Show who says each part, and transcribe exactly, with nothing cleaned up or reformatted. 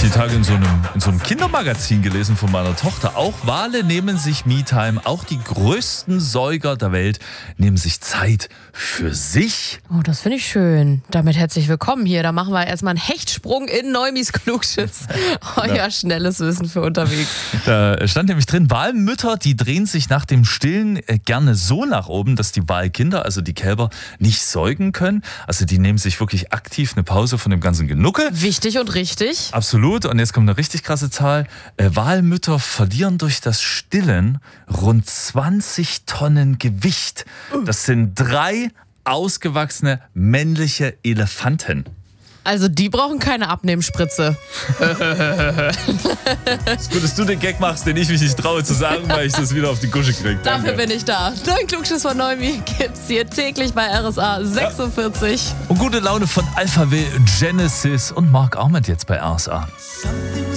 Speaker 1: die Tage in so einem, in so einem Kindermagazin gelesen von meiner Tochter. Auch Wale nehmen sich Me-Time, auch die größten Säuger der Welt nehmen sich Zeit für sich.
Speaker 2: Oh, das finde ich schön. Damit herzlich willkommen hier. Da machen wir erstmal einen Hechtsprung in Neumis Klugschiss. Euer ja. schnelles Wissen für unterwegs.
Speaker 1: Da stand nämlich drin, Walmütter, die drehen sich nach dem Stillen gerne so nach oben, dass die Walkinder, also die Kälber, nicht säugen können. Also die nehmen sich wirklich aktiv eine Pause von dem ganzen Genuckel.
Speaker 2: Wichtig und richtig.
Speaker 1: Absolut. Und jetzt kommt eine richtig krasse Zahl. Äh, Walmütter verlieren durch das Stillen rund zwanzig Tonnen Gewicht. Das sind drei ausgewachsene männliche Elefanten.
Speaker 2: Also die brauchen keine Abnehmspritze.
Speaker 1: Ist gut, dass du den Gag machst, den ich mich nicht traue zu sagen, weil ich das wieder auf die Kusche kriege.
Speaker 2: Dafür bin ich da. Neuen Klugschiss von Neumi gibt's hier täglich bei R S A sechsundvierzig.
Speaker 1: Ja. Und gute Laune von Alphaville, Genesis und Mark Arment jetzt bei R S A.